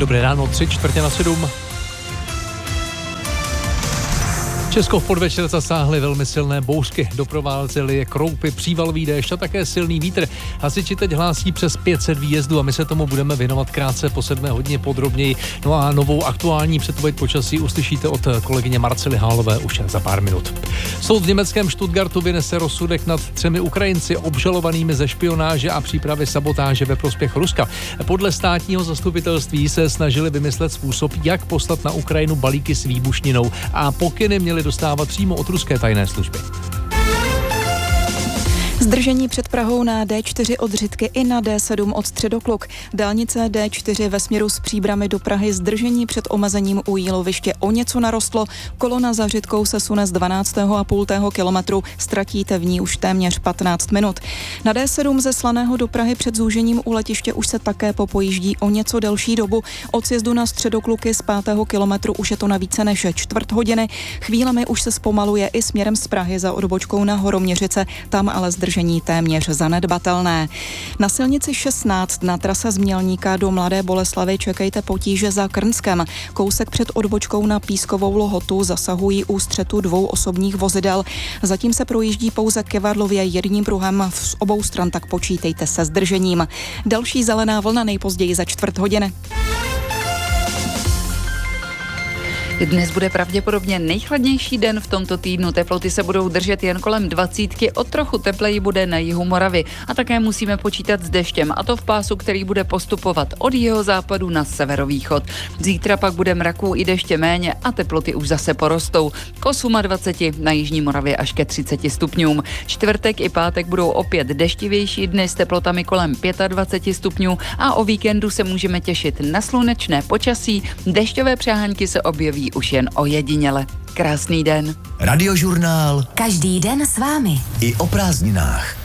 Dobré ráno, 6:45. Česko v podvečer zasáhly velmi silné bouřky, doprovázely je kroupy, přívalový déšť a také silný vítr. Hasiči teď hlásí přes 500 výjezdů a my se tomu budeme věnovat krátce po 7 hodině podrobněji. No a novou aktuální předpověď počasí uslyšíte od kolegyně Marcely Hálové už za pár minut. Soud v německém Stuttgartu vynese rozsudek nad 3 Ukrajinci obžalovanými ze špionáže a přípravy sabotáže ve prospěch Ruska. Podle státního zastupitelství se snažili vymyslet způsob, jak poslat na Ukrajinu balíky s výbušninou a pokyny měli dostávat přímo od ruské tajné služby. Zdržení před Prahou na D4 od Řitky i na D7 od Středokluk. Dálnice D4 ve směru z Příbrami do Prahy zdržení před omezením u Jíloviště o něco narostlo. Kolona za Řitkou se sune z 12,5 kilometru, ztratíte v ní už téměř 15 minut. Na D7 ze Slaného do Prahy před zúžením u letiště už se také popojíždí o něco delší dobu. Od sjezdu na Středokluky z 5. kilometru už je to na více než čtvrt hodiny. Chvílemi už se zpomaluje i směrem z Prahy za odbočkou na Horoměřice, tam ale zdržení téměř zanedbatelné. Na silnici 16 na trase z Mělníka do Mladé Boleslavi čekejte potíže za Krnskem. Kousek před odbočkou na Pískovou Lhotu zasahují u střetu 2 osobních vozidel. Zatím se projíždí pouze kevadlově jedním pruhem, z obou stran tak počítejte se zdržením. Další zelená vlna nejpozději za čtvrt hodiny. Dnes bude pravděpodobně nejchladnější den v tomto týdnu. Teploty se budou držet jen kolem 20, o trochu tepleji bude na jihu Moravy. A také musíme počítat s deštěm, a to v pásu, který bude postupovat od jihozápadu na severovýchod. Zítra pak bude mraků i deště méně a teploty už zase porostou. K 28, na jižní Moravě až ke 30 stupňům. Čtvrtek i pátek budou opět deštivější dny s teplotami kolem 25 stupňů a o víkendu se můžeme těšit na slunečné počasí. Dešťové přehánky se objeví už jen ojediněle. Krásný den. Radiožurnál. Každý den s vámi. I o prázdninách.